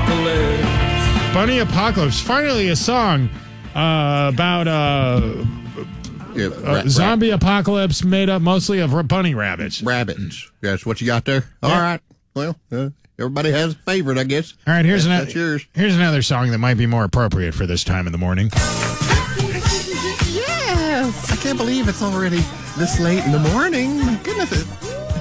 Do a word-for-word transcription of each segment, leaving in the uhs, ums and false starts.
apocalypse. Bunny Apocalypse. Finally a song uh, about uh, Yeah, uh, ra- zombie apocalypse made up mostly of bunny rabbits. rabbits. That's what you got there? All Yeah. right. Well, uh, everybody has a favorite, I guess. All right, here's That's- another. That's yours. Here's another song that might be more appropriate for this time in the morning. Yes. I can't believe it's already this late in the morning. My goodness. It,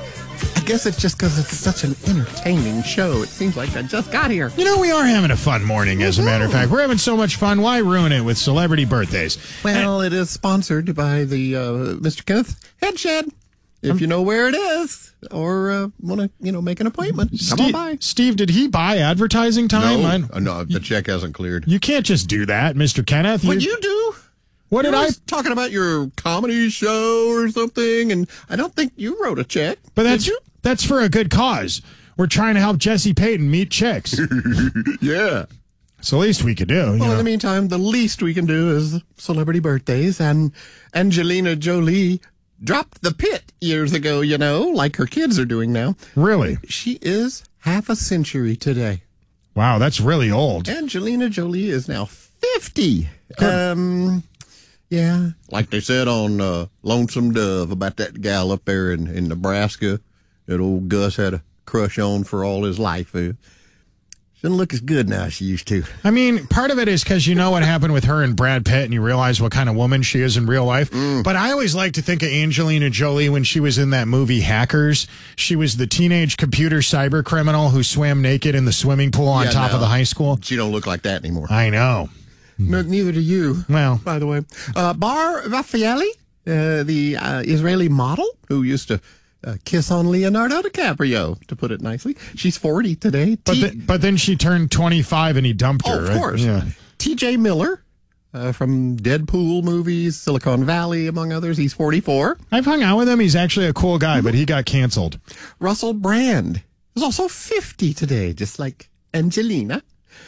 I guess it's just because it's such an entertaining show. It seems like I just got here. You know, we are having a fun morning, as a matter of fact. We're having so much fun. Why ruin it with celebrity birthdays? Well, it is sponsored by the uh, Mister Kenneth Headshed. If you know where it is, or uh, want to, you know, make an appointment, come on Steve, by. Steve, did he buy advertising time? I- No, uh, no, the check hasn't cleared. You can't just do that, Mister Kenneth. What you do? What did You I? was talking about your comedy show or something, and I don't think you wrote a check. But Did that's you? that's for a good cause. We're trying to help Jesse Payton meet chicks. Yeah. It's the least we could do. You Well, know? in the meantime, the least we can do is celebrity birthdays, and Angelina Jolie dropped the pit years ago, you know, like her kids are doing now. Really? She is half a century today. Wow, that's really old. Angelina Jolie is now fifty. Um, yeah. Like they said on uh, Lonesome Dove about that gal up there in, in Nebraska that old Gus had a crush on for all his life. Uh, she doesn't look as good now as she used to. I mean, part of it is because you know what happened with her and Brad Pitt, and you realize what kind of woman she is in real life. Mm. But I always like to think of Angelina Jolie when she was in that movie Hackers. She was the teenage computer cyber criminal who swam naked in the swimming pool on Yeah, top no. of the high school. She don't look like that anymore. I know. No, neither do you. Well, By the way, uh, Bar Raffaelli, uh, the uh, Israeli model who used to uh, kiss on Leonardo DiCaprio, to put it nicely. She's forty today. but T- th- but then she turned twenty-five and he dumped oh, her. of right? course. Yeah. T J Miller uh, from Deadpool movies, Silicon Valley, among others. He's forty-four. I've hung out with him. He's actually a cool guy, but he got canceled. Russell Brand is also fifty today, just like Angelina.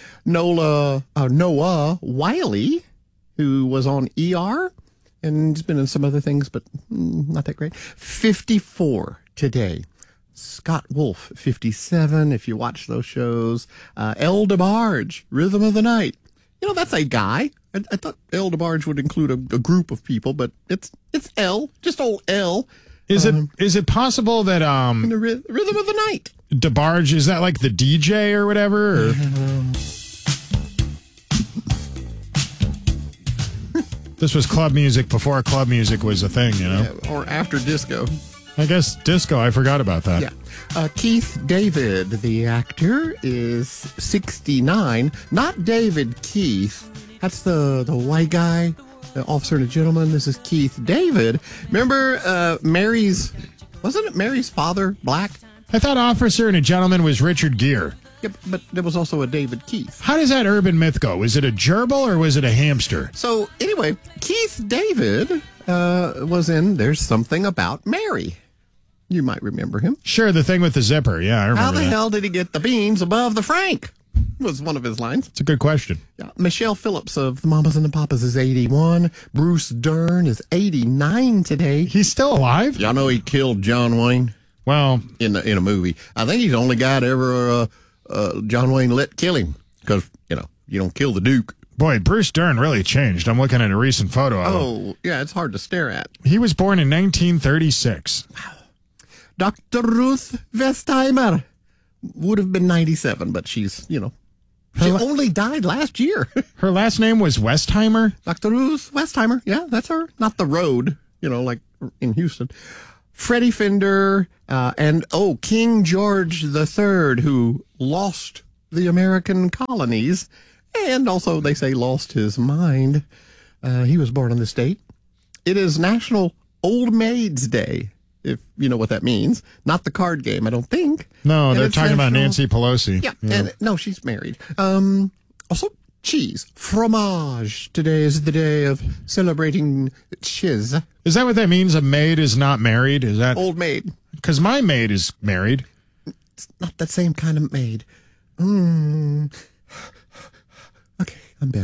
Nola, uh, Noah Wiley, who was on E R and has been in some other things, but mm, not that great. fifty-four today. Scott Wolf, fifty-seven, if you watch those shows. Uh, El DeBarge, Rhythm of the Night. You know, that's a guy. I, I thought El DeBarge would include a, a group of people, but it's it's El, just old El. Is it is it possible that um The ry- Rhythm of the Night. DeBarge, is that like the D J or whatever? Or? This was club music before club music was a thing, you know? Yeah, or after disco. I guess disco, I forgot about that. Yeah. Uh, Keith David, the actor, is sixty-nine. Not David Keith. That's the, the white guy, the officer and a gentleman. This is Keith David. Remember uh, Mary's, wasn't it Mary's father, black? I thought Officer and a Gentleman was Richard Gere. Yep, but there was also a David Keith. How does that urban myth go? Was it a gerbil or was it a hamster? So anyway, Keith David uh, was in There's Something About Mary. You might remember him. Sure, the thing with the zipper. Yeah, I remember How the that. hell did he get the beans above the Frank? Was one of his lines. It's a good question. Yeah. Michelle Phillips of the Mamas and the Papas is eighty-one. Bruce Dern is eighty-nine today. He's still alive? Y'all know he killed John Wayne Well, in the, in a movie. I think he's the only guy to ever uh, uh, John Wayne let kill him because, you know, you don't kill the Duke. boy, Bruce Dern really changed. I'm looking at a recent photo of him. Oh, yeah, it's hard to stare at. He was born in nineteen thirty-six. Doctor Ruth Westheimer would have been ninety-seven, but she's, you know, she Her la- only died last year. Her last name was Westheimer? Doctor Ruth Westheimer. Yeah, that's her. Not the road, you know, like in Houston. Freddie Fender, uh, and, oh, King George the Third, who lost the American colonies, and also, they say, lost his mind. Uh, he was born in this date. It is National Old Maids Day, if you know what that means. Not the card game, I don't think. No, And they're it's talking about National- Nancy Pelosi. Yeah, and no, she's married. Um, also, cheese, fromage. Today is the day of celebrating cheese. Is that what that means? A maid is not married? Is that Old maid. because my maid is married? Not that same kind of maid. Mm. Okay, I'm better.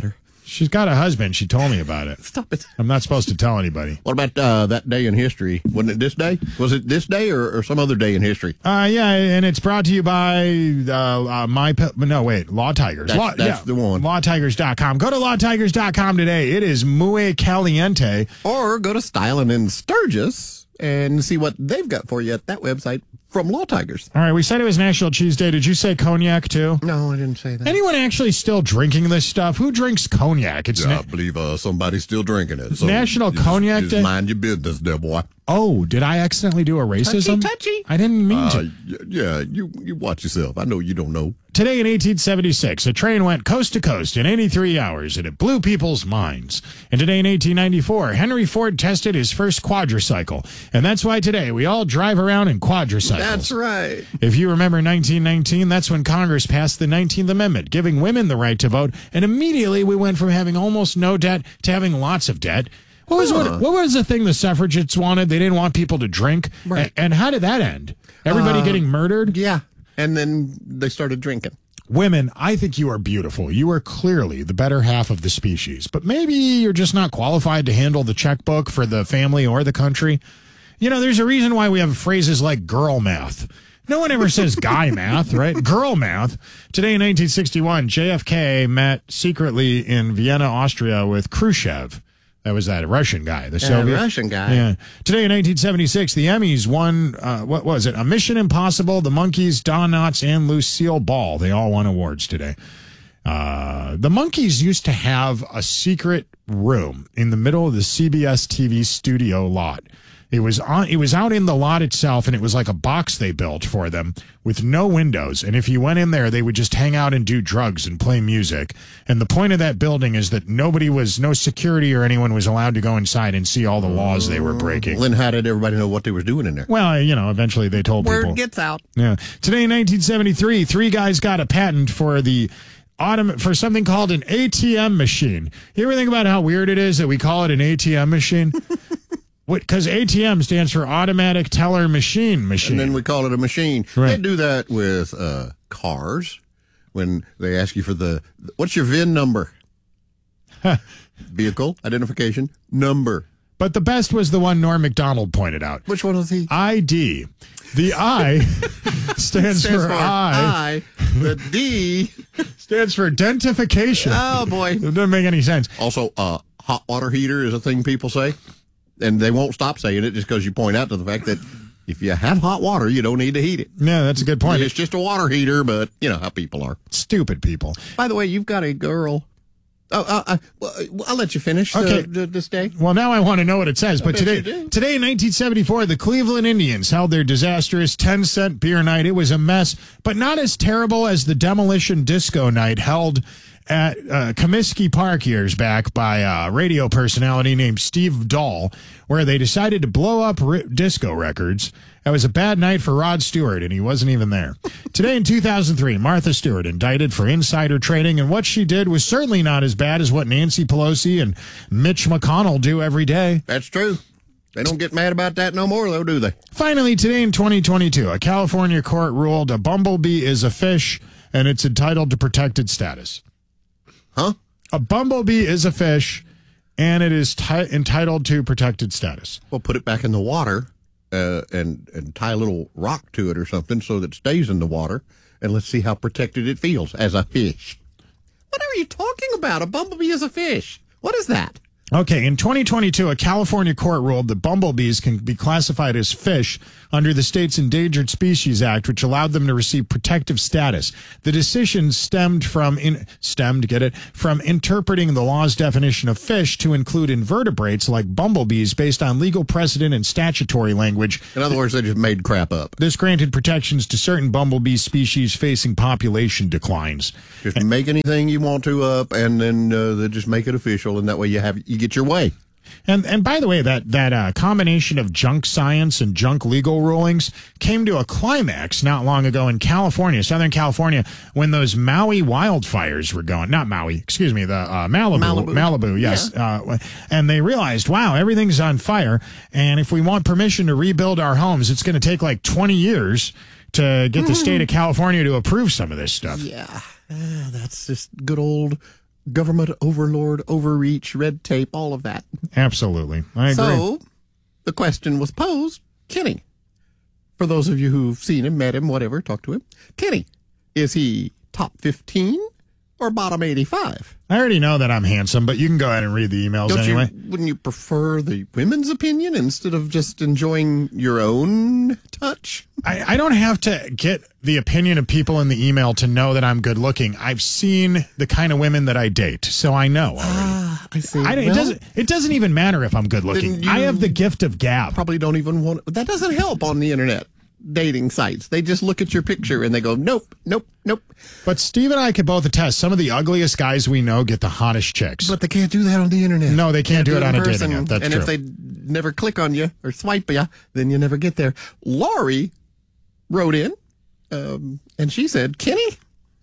She's got a husband. She told me about it. Stop it. I'm not supposed to tell anybody. What about uh, that day in history? Wasn't it this day? Was it this day or, or some other day in history? Uh, yeah, and it's brought to you by uh, uh, my Pe- no wait, Law Tigers. That's, Law, that's yeah, the one. law tigers dot com. Go to law tigers dot com today. It is muy caliente. Or go to Styling in Sturgis and see what they've got for you at that website from Law Tigers. All right, we said it was National Cheese Day. Did you say cognac too? No, I didn't say that. Anyone actually still drinking this stuff? Who drinks cognac? It's Yeah, na- I believe uh, somebody's still drinking it. So National just, Cognac just Day? mind your business there, boy. Oh, did I accidentally do a racism? Touchy, touchy. I didn't mean Uh, to. y- yeah, you, you watch yourself. I know you don't know. Today in eighteen seventy-six, a train went coast to coast in eighty-three hours, and it blew people's minds. And today in eighteen ninety-four, Henry Ford tested his first quadricycle. And that's why today we all drive around in quadricycles. That's right. If you remember nineteen nineteen, that's when Congress passed the nineteenth Amendment, giving women the right to vote. And immediately we went from having almost no debt to having lots of debt. What was, what, what was the thing the suffragettes wanted? They didn't want people to drink. Right. A- and how did that end? Everybody Uh, getting murdered? Yeah. And then they started drinking. Women, I think you are beautiful. You are clearly the better half of the species. But maybe you're just not qualified to handle the checkbook for the family or the country. You know, there's a reason why we have phrases like girl math. No one ever says guy math, right? Girl math. Today in nineteen sixty-one, J F K met secretly in Vienna, Austria with Khrushchev. That was that Russian guy, the Soviet Russian guy. Yeah. Today in nineteen seventy-six, the Emmys won, uh, what was it? A Mission Impossible, The Monkees, Don Knotts, and Lucille Ball. They all won awards today. Uh, the Monkees used to have a secret room in the middle of the C B S T V studio lot. It was on, it was out in the lot itself, and it was like a box they built for them with no windows. And if you went in there, they would just hang out and do drugs and play music. And the point of that building is that nobody was, no security or anyone was allowed to go inside and see all the laws they were breaking. Well, then how did everybody know what they were doing in there? Well, you know, eventually they told people. Word gets out. Yeah. Today in nineteen seventy-three, three guys got a patent for the autom- for something called an A T M machine. You ever think about how weird it is that we call it an A T M machine? Because A T M stands for automatic teller machine machine. And then we call it a machine. Right. They do that with uh, cars when they ask you for the, what's your V I N number? Vehicle identification number. But the best was the one Norm MacDonald pointed out. Which one was he? I D. The I stands, Stands for, for I. I. The D. Stands for identification. Oh, boy. It doesn't make any sense. Also, uh, hot water heater is a thing people say. And they won't stop saying it just because you point out to the fact that if you have hot water, you don't need to heat it. Yeah, that's a good point. It's just a water heater, but you know how people are. Stupid people. By the way, you've got a girl. Oh, uh, uh, well, I'll let you finish Okay. the, the, this day. Well, now I want to know what it says. But bet today, you do. today in nineteen seventy-four, the Cleveland Indians held their disastrous ten cent beer night. It was a mess, but not as terrible as the demolition disco night held at uh, Comiskey Park years back by a radio personality named Steve Dahl, where they decided to blow up ri- disco records. That was a bad night for Rod Stewart, and he wasn't even there. Today in two thousand three, Martha Stewart indicted for insider trading, and what she did was certainly not as bad as what Nancy Pelosi and Mitch McConnell do every day. That's true. They don't get mad about that no more, though, do they? Finally, today in twenty twenty-two, a California court ruled a bumblebee is a fish, and it's entitled to protected status. Huh? A bumblebee is a fish, and it is ti- entitled to protected status. Well, put it back in the water uh, and, and tie a little rock to it or something so that it stays in the water, and let's see how protected it feels as a fish. What are you talking about? A bumblebee is a fish. What is that? Okay, in twenty twenty-two, a California court ruled that bumblebees can be classified as fish under the state's Endangered Species Act, which allowed them to receive protective status. The decision stemmed from in, stemmed, get it, from interpreting the law's definition of fish to include invertebrates like bumblebees based on legal precedent and statutory language. In other words, they just made crap up. This granted protections to certain bumblebee species facing population declines. Just make anything you want to up, and then uh, they just make it official, and that way you have you get your way. And and by the way, that that uh, combination of junk science and junk legal rulings came to a climax not long ago in California, Southern California, when those Maui wildfires were going. Not Maui, excuse me, the uh, Malibu, Malibu. Malibu, yes. Yeah. Uh, and they realized, wow, everything's on fire, and if we want permission to rebuild our homes, it's going to take like twenty years to get the state of California to approve some of this stuff. Yeah, uh, that's just good old government overlord, overreach, red tape, all of that. Absolutely. I agree. So the question was posed, Kenny, for those of you who've seen him, met him, whatever, talked to him, Kenny, is he top fifteen or bottom eighty-five? I already know that I'm handsome, but you can go ahead and read the emails Don't anyway. You, wouldn't you prefer the women's opinion instead of just enjoying your own touch? I, I don't have to get the opinion of people in the email to know that I'm good looking. I've seen the kind of women that I date, so I know already. Ah, I see. I, it, well, doesn't, it doesn't even matter if I'm good looking. you I have the gift of gab. Probably don't even want. That doesn't help on the internet dating sites. They just look at your picture and they go, nope, nope, nope. But Steve and I could both attest, some of the ugliest guys we know get the hottest chicks. But they can't do that on the internet. No, they can't, can't do, do it on a person. dating app. That's and true. if they never click on you or swipe you, then you never get there. Laurie wrote in, um, and she said, Kenny,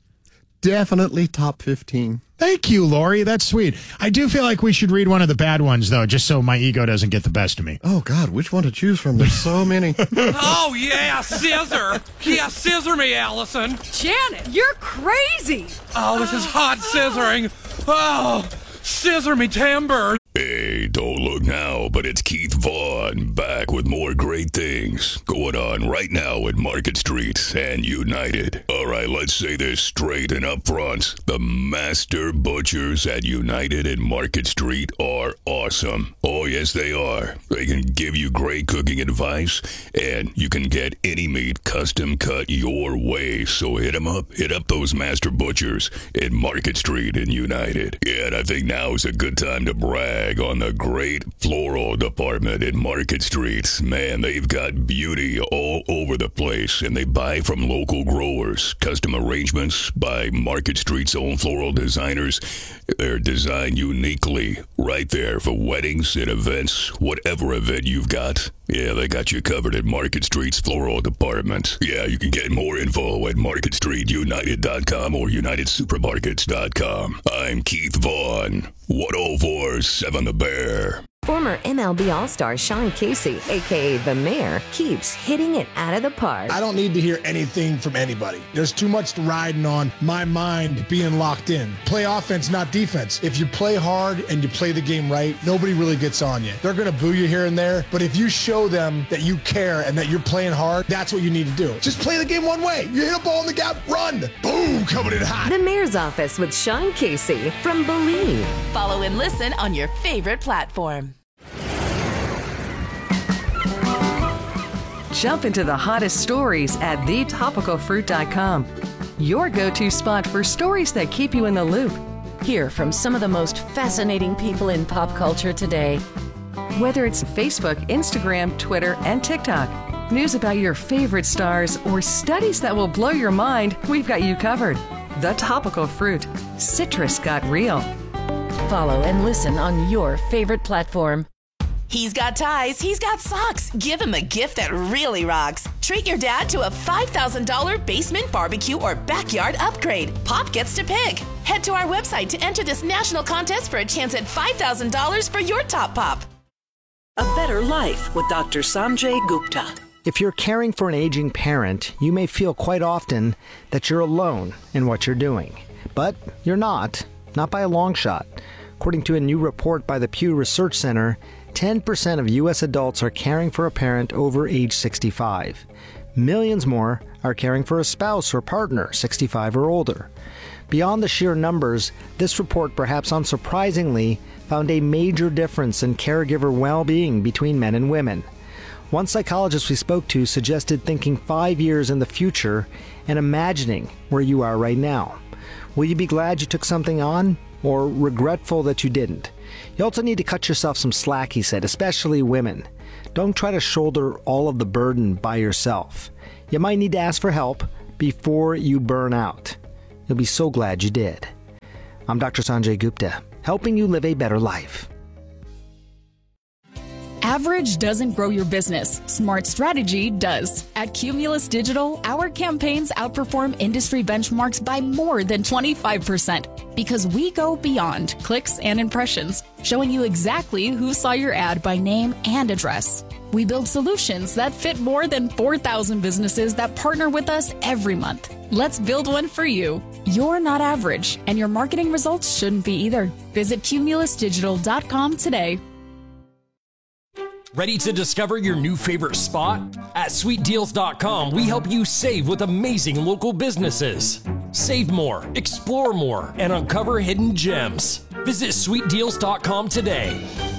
definitely top fifteen. Thank you, Lori. That's sweet. I do feel like we should read one of the bad ones, though, just so my ego doesn't get the best of me. Oh, God, which one to choose from? There's so many. Oh, yeah, scissor. Yeah, scissor me, Allison. Janet, you're crazy. Oh, this is hot scissoring. Oh, scissor me timber. Hey, don't look now, but it's Keith Vaughn back with more great things going on right now at Market Street and United. All right, let's say this straight and up front. The master butchers at United and Market Street are awesome. Oh, yes, they are. They can give you great cooking advice, and you can get any meat custom cut your way. So hit them up. Hit up those master butchers at Market Street and United. Yeah, and I think now is a good time to brag on the great floral department in Market Street. Man, they've got beauty all over the place, and they buy from local growers. Custom arrangements by Market Street's own floral designers. They're designed uniquely right there for weddings and events, whatever event you've got. Yeah, they got you covered at Market Street's floral department. Yeah, you can get more info at market street united dot com or united supermarkets dot com. I'm Keith Vaughn, one oh four point seven The Bear. Former M L B All-Star Sean Casey, a k a. The Mayor, keeps hitting it out of the park. I don't need to hear anything from anybody. There's too much riding on my mind being locked in. Play offense, not defense. If you play hard and you play the game right, nobody really gets on you. They're going to boo you here and there, but if you show them that you care and that you're playing hard, that's what you need to do. Just play the game one way. You hit a ball in the gap, run. Boom, coming in hot. The Mayor's Office with Sean Casey from Believe. Follow and listen on your favorite platform. Jump into the hottest stories at the topical fruit dot com. Your go-to spot for stories that keep you in the loop. Hear from some of the most fascinating people in pop culture today. Whether it's Facebook, Instagram, Twitter, and TikTok, news about your favorite stars, or studies that will blow your mind, we've got you covered. The Topical Fruit. Citrus got real. Follow and listen on your favorite platform. He's got ties, he's got socks. Give him a gift that really rocks. Treat your dad to a five thousand dollars basement barbecue or backyard upgrade. Pop gets to pick. Head to our website to enter this national contest for a chance at five thousand dollars for your top pop. A Better Life with Doctor Sanjay Gupta. If you're caring for an aging parent, you may feel quite often that you're alone in what you're doing. But you're not, not by a long shot. According to a new report by the Pew Research Center, ten percent of U S adults are caring for a parent over age sixty-five. Millions more are caring for a spouse or partner sixty-five or older. Beyond the sheer numbers, this report, perhaps unsurprisingly, found a major difference in caregiver well-being between men and women. One psychologist we spoke to suggested thinking five years in the future and imagining where you are right now. Will you be glad you took something on, or regretful that you didn't? You also need to cut yourself some slack, he said, especially women. Don't try to shoulder all of the burden by yourself. You might need to ask for help before you burn out. You'll be so glad you did. I'm Doctor Sanjay Gupta, helping you live a better life. Average doesn't grow your business. Smart strategy does. At Cumulus Digital, our campaigns outperform industry benchmarks by more than twenty-five percent because we go beyond clicks and impressions, showing you exactly who saw your ad by name and address. We build solutions that fit more than four thousand businesses that partner with us every month. Let's build one for you. You're not average, and your marketing results shouldn't be either. Visit cumulus digital dot com today. Ready to discover your new favorite spot? At sweet deals dot com, we help you save with amazing local businesses. Save more, explore more, and uncover hidden gems. Visit sweet deals dot com today.